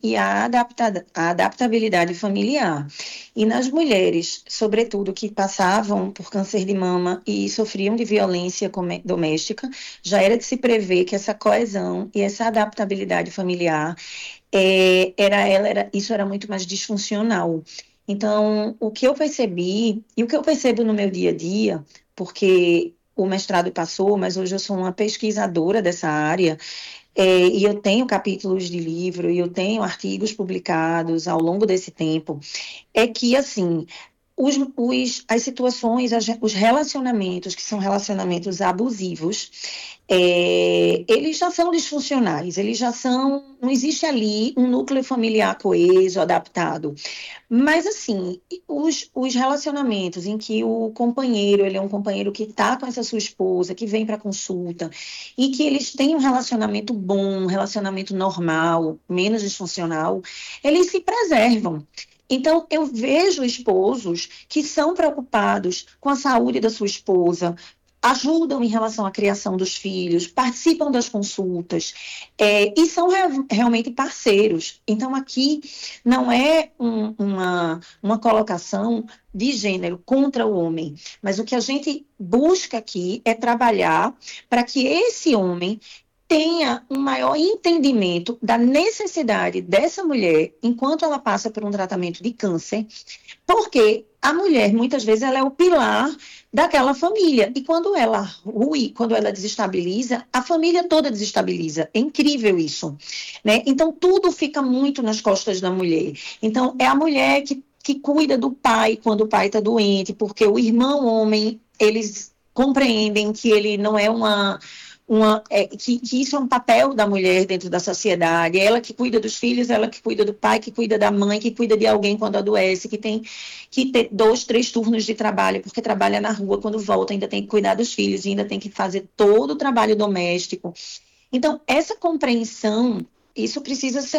e a adaptabilidade familiar. E nas mulheres, sobretudo, que passavam por câncer de mama e sofriam de violência doméstica, já era de se prever que essa coesão e essa adaptabilidade familiar isso era muito mais disfuncional. Então, o que eu percebi, e o que eu percebo no meu dia a dia, porque o mestrado passou, mas hoje eu sou uma pesquisadora dessa área, e eu tenho capítulos de livro, e eu tenho artigos publicados ao longo desse tempo, é que, assim, as situações, os relacionamentos que são relacionamentos abusivos, eles já são disfuncionais, eles já são, não existe ali um núcleo familiar coeso, adaptado. Mas, assim, os relacionamentos em que o companheiro, ele é um companheiro que está com essa sua esposa, que vem para consulta, e que eles têm um relacionamento bom, um relacionamento normal, menos disfuncional, eles se preservam. Então, eu vejo esposos que são preocupados com a saúde da sua esposa, ajudam em relação à criação dos filhos, participam das consultas, e são realmente parceiros. Então, aqui não é uma colocação de gênero contra o homem, mas o que a gente busca aqui é trabalhar para que esse homem tenha um maior entendimento da necessidade dessa mulher enquanto ela passa por um tratamento de câncer, porque a mulher, muitas vezes, ela é o pilar daquela família. E quando ela rui, quando ela desestabiliza, a família toda desestabiliza. É incrível isso, né? Então, tudo fica muito nas costas da mulher. Então, é a mulher que cuida do pai quando o pai está doente, porque o irmão homem, eles compreendem que ele não é que isso é um papel da mulher dentro da sociedade, ela que cuida dos filhos, ela que cuida do pai, que cuida da mãe, que cuida de alguém quando adoece, que tem que ter 2, 3 turnos de trabalho, porque trabalha na rua, quando volta ainda tem que cuidar dos filhos, ainda tem que fazer todo o trabalho doméstico. Então, essa compreensão, isso precisa ser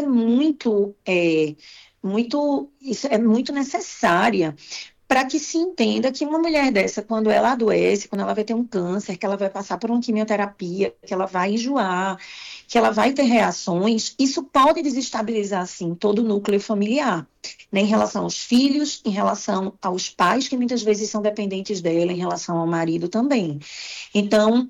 isso é muito necessária, para que se entenda que uma mulher dessa, quando ela adoece, quando ela vai ter um câncer, que ela vai passar por uma quimioterapia, que ela vai enjoar, que ela vai ter reações, isso pode desestabilizar, sim, todo o núcleo familiar, né, em relação aos filhos, em relação aos pais, que muitas vezes são dependentes dela, em relação ao marido também. Então,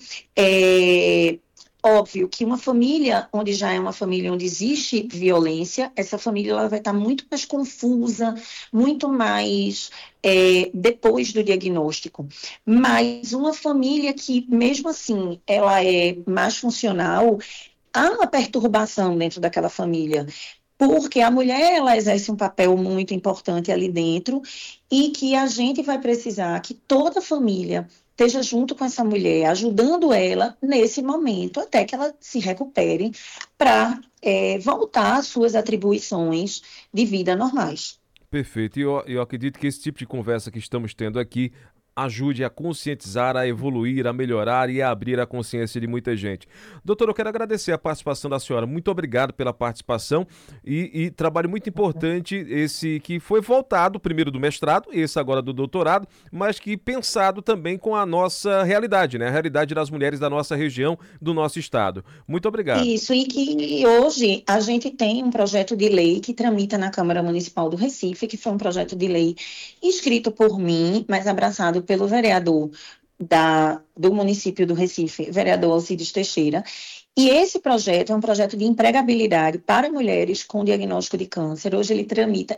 é óbvio que uma família onde já é uma família onde existe violência, essa família ela vai estar muito mais confusa, muito mais depois do diagnóstico. Mas uma família que, mesmo assim, ela é mais funcional, há uma perturbação dentro daquela família. Porque a mulher ela exerce um papel muito importante ali dentro e que a gente vai precisar que toda a família esteja junto com essa mulher, ajudando ela nesse momento, até que ela se recupere para voltar às suas atribuições de vida normais. Perfeito. E eu acredito que esse tipo de conversa que estamos tendo aqui ajude a conscientizar, a evoluir, a melhorar e a abrir a consciência de muita gente. Doutor, eu quero agradecer a participação da senhora. Muito obrigado pela participação e trabalho muito importante esse que foi voltado primeiro do mestrado, esse agora do doutorado, mas que pensado também com a nossa realidade, né? A realidade das mulheres da nossa região, do nosso estado. Muito obrigado. Isso, e que hoje a gente tem um projeto de lei que tramita na Câmara Municipal do Recife, que foi um projeto de lei escrito por mim, mas abraçado pelo vereador do município do Recife, vereador Alcides Teixeira. E esse projeto é um projeto de empregabilidade para mulheres com diagnóstico de câncer. Hoje ele tramita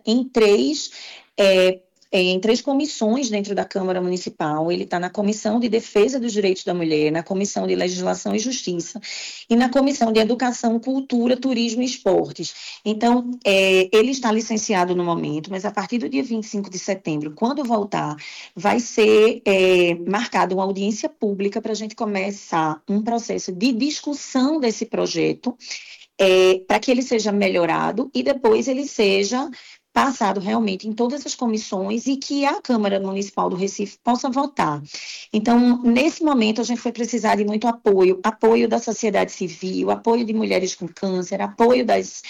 é, em três comissões dentro da Câmara Municipal. Ele está na Comissão de Defesa dos Direitos da Mulher, na Comissão de Legislação e Justiça e na Comissão de Educação, Cultura, Turismo e Esportes. Então, ele está licenciado no momento, mas a partir do dia 25 de setembro, quando voltar, vai ser marcada uma audiência pública para a gente começar um processo de discussão desse projeto, para que ele seja melhorado e depois ele seja passado realmente em todas as comissões e que a Câmara Municipal do Recife possa votar. Então, nesse momento, a gente vai precisar de muito apoio da sociedade civil, apoio de mulheres com câncer, apoio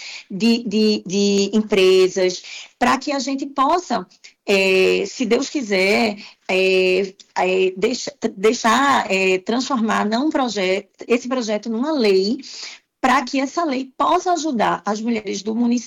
de empresas, para que a gente possa, se Deus quiser, transformar esse projeto numa lei, para que essa lei possa ajudar as mulheres do município